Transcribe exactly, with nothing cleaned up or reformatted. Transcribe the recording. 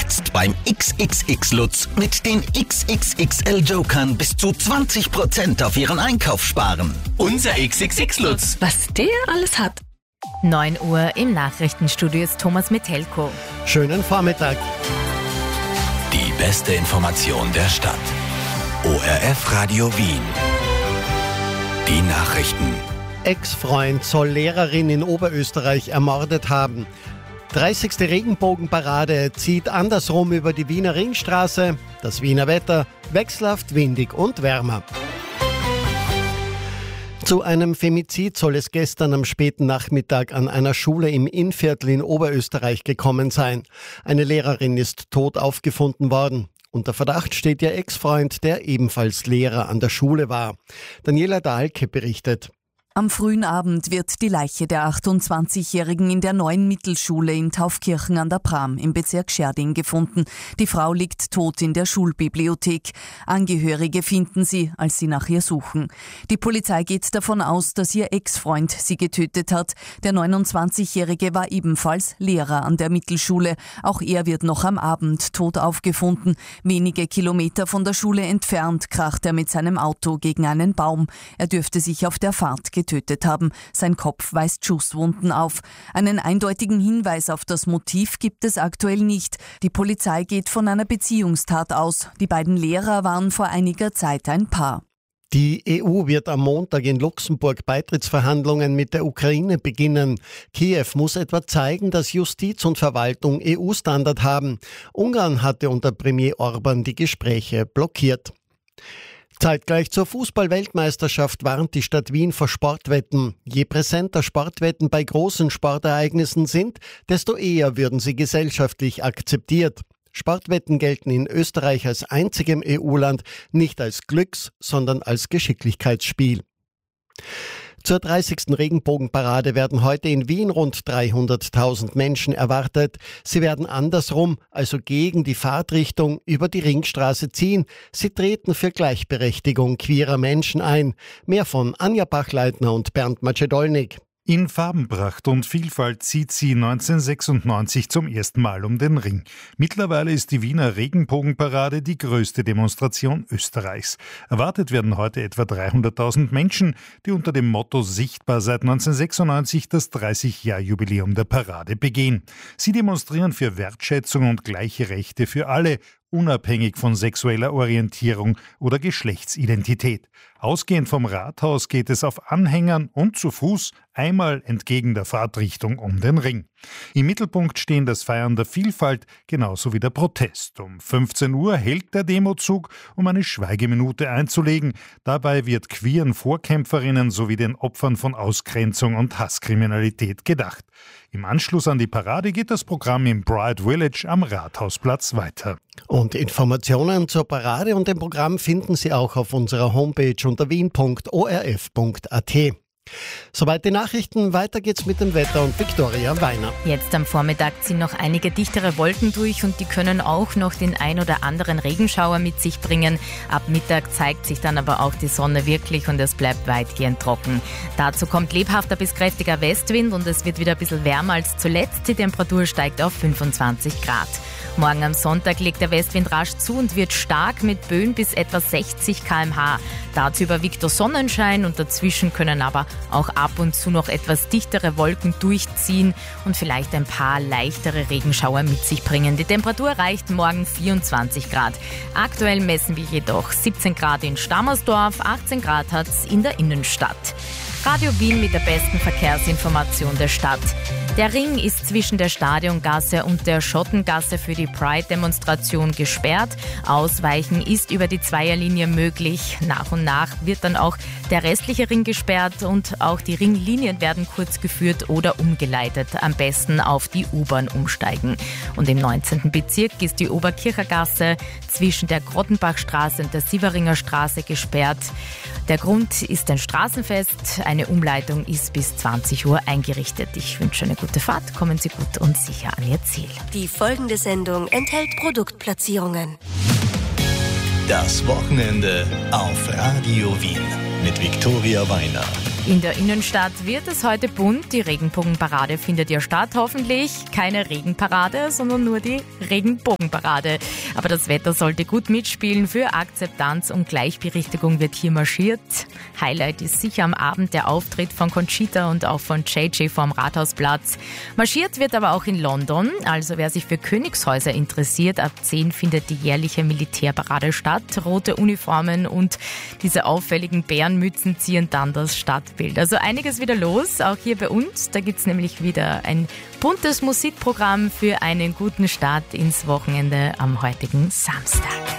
Jetzt beim X X X Lutz mit den X X X L Jokern bis zu zwanzig Prozent auf Ihren Einkauf sparen. Unser X X X Lutz. Was der alles hat. neun Uhr im Nachrichtenstudio ist Thomas Metelko. Schönen Vormittag. Die beste Information der Stadt. O R F Radio Wien. Die Nachrichten. Ex-Freund soll Lehrerin in Oberösterreich ermordet haben. dreißigste Regenbogenparade zieht andersrum über die Wiener Ringstraße. Das Wiener Wetter wechselhaft windig und wärmer. Zu einem Femizid soll es gestern am späten Nachmittag an einer Schule im Innviertel in Oberösterreich gekommen sein. Eine Lehrerin ist tot aufgefunden worden. Unter Verdacht steht ihr Ex-Freund, der ebenfalls Lehrer an der Schule war. Daniela Dahlke berichtet. Am frühen Abend wird die Leiche der achtundzwanzigjährigen in der neuen Mittelschule in Taufkirchen an der Pram im Bezirk Scherding gefunden. Die Frau liegt tot in der Schulbibliothek. Angehörige finden sie, als sie nach ihr suchen. Die Polizei geht davon aus, dass ihr Ex-Freund sie getötet hat. Der neunundzwanzigjährige war ebenfalls Lehrer an der Mittelschule. Auch er wird noch am Abend tot aufgefunden. Wenige Kilometer von der Schule entfernt kracht er mit seinem Auto gegen einen Baum. Er dürfte sich auf der Fahrt getötet haben. Sein Kopf weist Schusswunden auf. Einen eindeutigen Hinweis auf das Motiv gibt es aktuell nicht. Die Polizei geht von einer Beziehungstat aus. Die beiden Lehrer waren vor einiger Zeit ein Paar. Die E U wird am Montag in Luxemburg Beitrittsverhandlungen mit der Ukraine beginnen. Kiew muss etwa zeigen, dass Justiz und Verwaltung E U-Standard haben. Ungarn hatte unter Premier Orban die Gespräche blockiert. Zeitgleich zur Fußball-Weltmeisterschaft warnt die Stadt Wien vor Sportwetten. Je präsenter Sportwetten bei großen Sportereignissen sind, desto eher würden sie gesellschaftlich akzeptiert. Sportwetten gelten in Österreich als einzigem E U-Land nicht als Glücks-, sondern als Geschicklichkeitsspiel. Zur dreißigsten Regenbogenparade werden heute in Wien rund dreihunderttausend Menschen erwartet. Sie werden andersrum, also gegen die Fahrtrichtung, über die Ringstraße ziehen. Sie treten für Gleichberechtigung queerer Menschen ein. Mehr von Anja Bachleitner und Bernd Macedolnik. In Farbenpracht und Vielfalt zieht sie neunzehnhundertsechsundneunzig zum ersten Mal um den Ring. Mittlerweile ist die Wiener Regenbogenparade die größte Demonstration Österreichs. Erwartet werden heute etwa dreihunderttausend Menschen, die unter dem Motto Sichtbar seit neunzehnhundertsechsundneunzig das dreißig-Jahr-Jubiläum der Parade begehen. Sie demonstrieren für Wertschätzung und gleiche Rechte für alle, unabhängig von sexueller Orientierung oder Geschlechtsidentität. Ausgehend vom Rathaus geht es auf Anhängern und zu Fuß einmal entgegen der Fahrtrichtung um den Ring. Im Mittelpunkt stehen das Feiern der Vielfalt genauso wie der Protest. Um fünfzehn Uhr hält der Demozug, um eine Schweigeminute einzulegen. Dabei wird queeren Vorkämpferinnen sowie den Opfern von Ausgrenzung und Hasskriminalität gedacht. Im Anschluss an die Parade geht das Programm im Bright Village am Rathausplatz weiter. Und Informationen zur Parade und dem Programm finden Sie auch auf unserer Homepage unter wien punkt o r f punkt a t. Soweit die Nachrichten, weiter geht's mit dem Wetter und Viktoria Weiner. Jetzt am Vormittag ziehen noch einige dichtere Wolken durch und die können auch noch den ein oder anderen Regenschauer mit sich bringen. Ab Mittag zeigt sich dann aber auch die Sonne wirklich und es bleibt weitgehend trocken. Dazu kommt lebhafter bis kräftiger Westwind und es wird wieder ein bisschen wärmer als zuletzt. Die Temperatur steigt auf fünfundzwanzig Grad. Morgen am Sonntag legt der Westwind rasch zu und wird stark mit Böen bis etwa sechzig Kilometer pro Stunde. Dazu überwiegt der Sonnenschein und dazwischen können aber auch ab und zu noch etwas dichtere Wolken durchziehen und vielleicht ein paar leichtere Regenschauer mit sich bringen. Die Temperatur erreicht morgen vierundzwanzig Grad. Aktuell messen wir jedoch siebzehn Grad in Stammersdorf, achtzehn Grad hat es in der Innenstadt. Radio Wien mit der besten Verkehrsinformation der Stadt. Der Ring ist zwischen der Stadiongasse und der Schottengasse für die Pride-Demonstration gesperrt. Ausweichen ist über die Zweierlinie möglich. Nach und nach wird dann auch der restliche Ring gesperrt und auch die Ringlinien werden kurz geführt oder umgeleitet. Am besten auf die U-Bahn umsteigen. Und im neunzehnten Bezirk ist die Oberkirchergasse zwischen der Grottenbachstraße und der Sieveringer Straße gesperrt. Der Grund ist ein Straßenfest. Eine Umleitung ist bis zwanzig Uhr eingerichtet. Ich wünsche eine gute Fahrt. Kommen Sie gut und sicher an Ihr Ziel. Die folgende Sendung enthält Produktplatzierungen. Das Wochenende auf Radio Wien mit Viktoria Weiner. In der Innenstadt wird es heute bunt. Die Regenbogenparade findet ja statt, hoffentlich. Keine Regenparade, sondern nur die Regenbogenparade. Aber das Wetter sollte gut mitspielen. Für Akzeptanz und Gleichberechtigung wird hier marschiert. Highlight ist sicher am Abend der Auftritt von Conchita und auch von J J vorm Rathausplatz. Marschiert wird aber auch in London. Also wer sich für Königshäuser interessiert, ab zehn findet die jährliche Militärparade statt. Rote Uniformen und diese auffälligen Bärenmützen ziehen dann das Stadtbild. Also einiges wieder los, auch hier bei uns. Da gibt es nämlich wieder ein buntes Musikprogramm für einen guten Start ins Wochenende am heutigen Samstag.